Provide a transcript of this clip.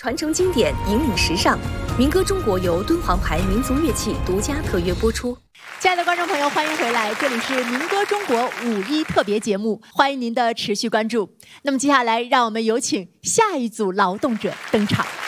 传承经典，引领时尚。民歌中国由敦煌牌民族乐器独家特约播出。 亲爱的观众朋友，欢迎回来，这里是民歌中国5·1特别节目，欢迎您的持续关注。那么接下来，让我们有请下一组劳动者登场。